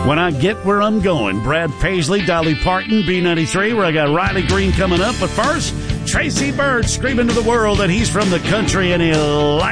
When I Get Where I'm Going. Brad Paisley, Dolly Parton, B93, where I got Riley Green coming up. But first, Tracy Byrd screaming to the world that he's from the country and he likes